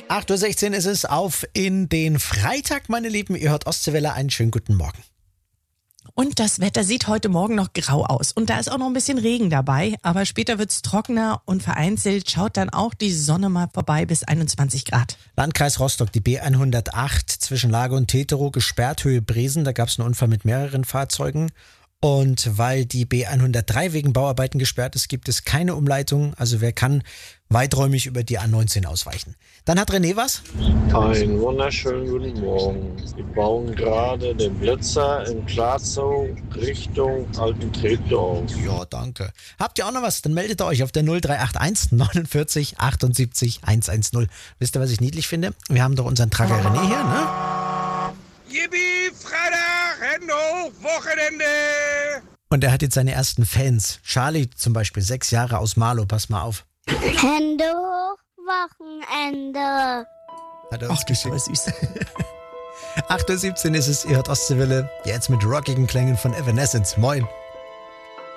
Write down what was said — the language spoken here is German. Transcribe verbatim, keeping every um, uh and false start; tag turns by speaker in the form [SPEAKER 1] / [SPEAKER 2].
[SPEAKER 1] acht Uhr sechzehn ist es auf in den Freitag, meine Lieben. Ihr hört Ostseewelle, einen schönen guten Morgen.
[SPEAKER 2] Und das Wetter sieht heute Morgen noch grau aus. Und da ist auch noch ein bisschen Regen dabei. Aber später wird's trockener und vereinzelt schaut dann auch die Sonne mal vorbei bis einundzwanzig Grad.
[SPEAKER 1] Landkreis Rostock, die B hundertacht zwischen Lage und Teterow gesperrt, Höhe Bresen. Da gab es einen Unfall mit mehreren Fahrzeugen. Und weil die B hundertdrei wegen Bauarbeiten gesperrt ist, gibt es keine Umleitung. Also wer kann, weiträumig über die A neunzehn ausweichen. Dann hat René was?
[SPEAKER 3] Einen wunderschönen guten Morgen. Wir bauen gerade den Blitzer in Klarzau Richtung Alten Treptow auf.
[SPEAKER 1] Ja, danke. Habt ihr auch noch was? Dann meldet ihr euch auf der null drei acht eins neunundvierzig achtundsiebzig hundertzehn. Wisst ihr, was ich niedlich finde? Wir haben doch unseren Trager René hier, ne?
[SPEAKER 4] Yippie, Freitag, Hände hoch, Wochenende!
[SPEAKER 1] Und er hat jetzt seine ersten Fans. Charlie zum Beispiel, sechs Jahre aus Marlow, pass mal auf.
[SPEAKER 5] Hände hoch, Wochenende.
[SPEAKER 1] Hat er uns
[SPEAKER 2] Ach, das
[SPEAKER 1] geschickt.
[SPEAKER 2] war süß.
[SPEAKER 1] acht Uhr siebzehn ist es, ihr hört Ostseewelle. Jetzt mit rockigen Klängen von Evanescence. Moin.